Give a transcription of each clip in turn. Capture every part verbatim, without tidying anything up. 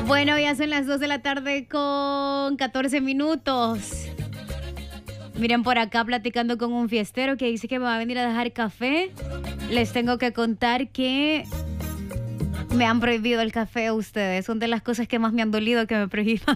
Bueno, ya son las dos de la tarde con catorce minutos. Miren, por acá platicando con un fiestero que dice que me va a venir a dejar café. Les tengo que contar que me han prohibido el café a ustedes. Son de las cosas que más me han dolido que me prohíban.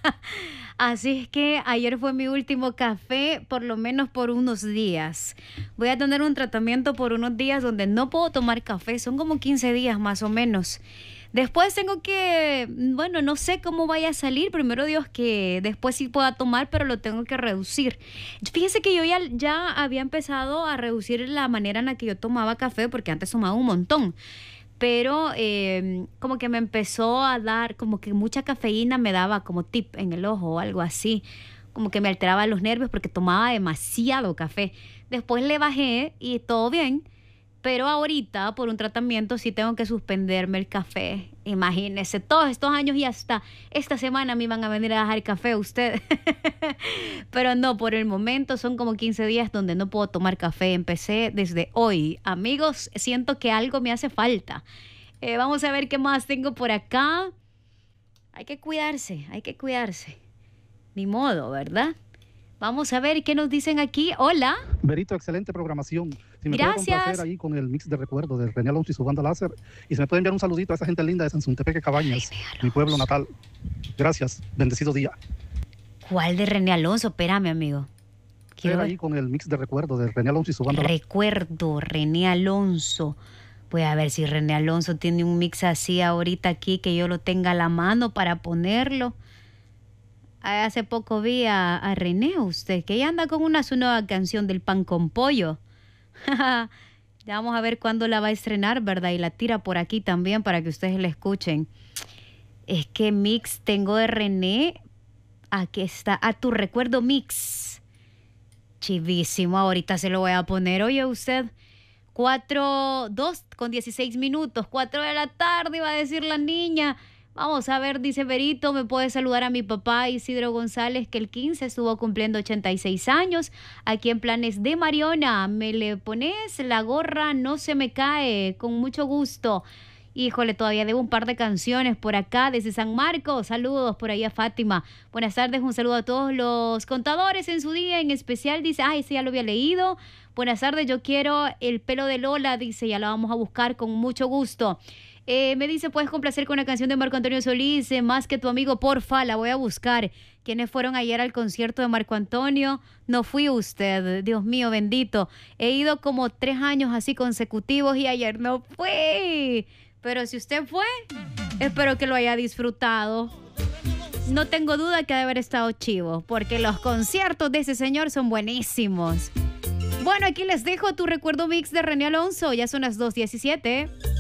Así es que ayer fue mi último café, por lo menos por unos días. Voy a tener un tratamiento por unos días donde no puedo tomar café. Son como quince días más o menos. Después tengo que, bueno, no sé cómo vaya a salir. Primero Dios que después sí pueda tomar, pero lo tengo que reducir. Fíjense que yo ya, ya había empezado a reducir la manera en la que yo tomaba café, porque antes tomaba un montón. Pero eh, como que me empezó a dar, como que mucha cafeína me daba como tip en el ojo o algo así. Como que me alteraba los nervios porque tomaba demasiado café. Después le bajé y todo bien. Pero ahorita, por un tratamiento, sí tengo que suspenderme el café. Imagínense, todos estos años y hasta esta semana me iban a venir a dejar café a ustedes. Pero no, por el momento son como quince días donde no puedo tomar café. Empecé desde hoy. Amigos, siento que algo me hace falta. Eh, vamos a ver qué más tengo por acá. Hay que cuidarse, hay que cuidarse. Ni modo, ¿verdad? Vamos a ver qué nos dicen aquí. Hola. Berito, excelente programación. Si me Gracias. puede complacer ahí con el mix de recuerdo de René Alonso y su banda láser. Y se me puede enviar un saludito a esa gente linda de Sansuntepeque Cabañas, mi pueblo natal. Gracias. Bendecido día. ¿Cuál de René Alonso? Espérame, amigo. Quiero ahí con el mix de recuerdo de René Alonso y su banda láser. Recuerdo, René Alonso. Voy a ver si René Alonso tiene un mix así ahorita aquí, que yo lo tenga a la mano para ponerlo. Hace poco vi a, a René, usted, que ella anda con una su nueva canción del pan con pollo. Ya vamos a ver cuándo la va a estrenar, ¿verdad? Y la tira por aquí también para que ustedes la escuchen. Es que mix tengo de René. Aquí está. A tu recuerdo mix. Chivísimo. Ahorita se lo voy a poner. Oye, usted. Cuatro, dos con dieciséis minutos. Cuatro de la tarde, iba a decir la niña. Vamos a ver, dice Berito, me puede saludar a mi papá Isidro González, que el quince estuvo cumpliendo ochenta y seis años, aquí en Planes de Mariona. Me le pones la gorra, no se me cae, con mucho gusto. Híjole, todavía debo un par de canciones por acá desde San Marcos. Saludos por ahí a Fátima. Buenas tardes, un saludo a todos los contadores en su día, en especial, dice, ah, ese ya lo había leído. Buenas tardes, yo quiero el pelo de Lola, dice, ya la vamos a buscar con mucho gusto. Eh, me dice, ¿puedes complacer con una canción de Marco Antonio Solís? Eh, más que tu amigo, porfa, la voy a buscar. ¿Quiénes fueron ayer al concierto de Marco Antonio? No fui usted, Dios mío, bendito. He ido como tres años así consecutivos y ayer no fui. Pero si usted fue, espero que lo haya disfrutado. No tengo duda que ha de haber estado chivo, porque los conciertos de ese señor son buenísimos. Bueno, aquí les dejo tu recuerdo mix de René Alonso. Ya son las dos diecisiete.